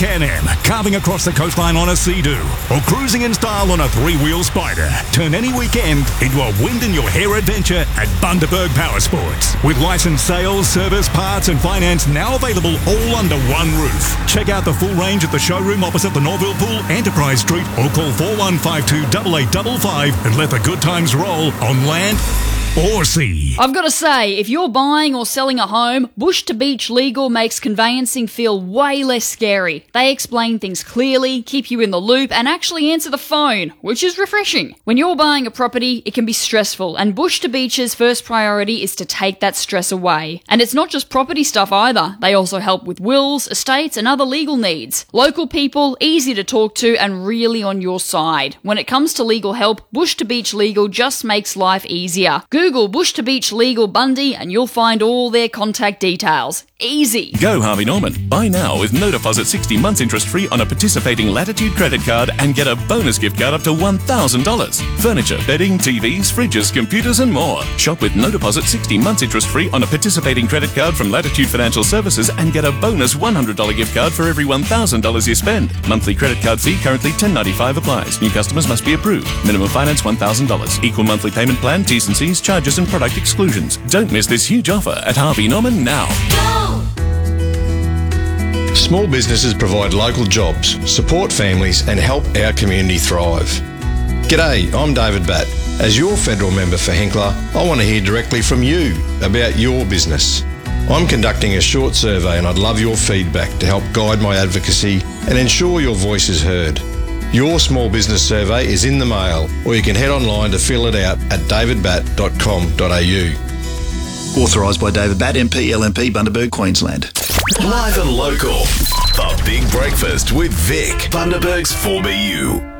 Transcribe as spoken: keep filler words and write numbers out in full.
Can-Am, carving across the coastline on a Sea-Doo, or cruising in style on a three-wheel Spider. Turn any weekend into a wind-in-your-hair adventure at Bundaberg Power Sports. With licensed sales, service, parts and finance now available all under one roof. Check out the full range at the showroom opposite the Norville Pool, Enterprise Street, or call four one five two, eight eight five five and let the good times roll on land or sea. I've got to say, if you're buying or selling a home, Bush to Beach Legal makes conveyancing feel way less scary. They explain things clearly, keep you in the loop, and actually answer the phone, which is refreshing. When you're buying a property, it can be stressful, and Bush to Beach's first priority is to take that stress away. And it's not just property stuff either. They also help with wills, estates, and other legal needs. Local people, easy to talk to, and really on your side. When it comes to legal help, Bush to Beach Legal just makes life easier. Google Bush to Beach Legal Bundy and you'll find all their contact details. Easy. Go Harvey Norman. Buy now with no deposit sixty months interest free on a participating Latitude credit card and get a bonus gift card up to one thousand dollars. Furniture, bedding, T Vs, fridges, computers and more. Shop with no deposit sixty months interest free on a participating credit card from Latitude Financial Services and get a bonus one hundred dollars gift card for every one thousand dollars you spend. Monthly credit card fee currently ten dollars and ninety-five cents applies. New customers must be approved. Minimum finance one thousand dollars. Equal monthly payment plan, T's and C's, charges and product exclusions. Don't miss this huge offer at Harvey Norman now. Go! Small businesses provide local jobs, support families and help our community thrive. G'day, I'm David Batt. As your federal member for Hinkler, I want to hear directly from you about your business. I'm conducting a short survey and I'd love your feedback to help guide my advocacy and ensure your voice is heard. Your small business survey is in the mail, or you can head online to fill it out at david batt dot com dot a u. Authorised by David Batt, M P, L M P, Bundaberg, Queensland. Live and local. The Big Breakfast with Vic, Bundaberg's four B U.